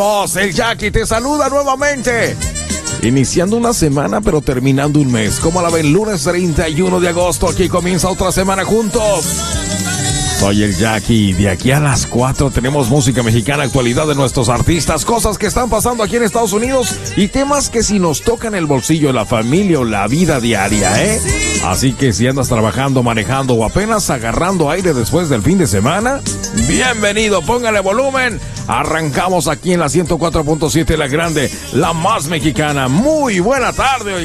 El Jackie te saluda nuevamente. Iniciando una semana pero terminando un mes. ¿Cómo la ven? Lunes 31 de agosto. Aquí comienza otra semana juntos. Soy el Jackie. De aquí a las 4 tenemos música mexicana, actualidad de nuestros artistas, cosas que están pasando aquí en Estados Unidos y temas que si nos tocan el bolsillo, la familia o la vida diaria, Así que si andas trabajando, manejando o apenas agarrando aire después del fin de semana, bienvenido, póngale volumen. Arrancamos aquí en la 104.7 La Grande, la más mexicana. Muy buena tarde.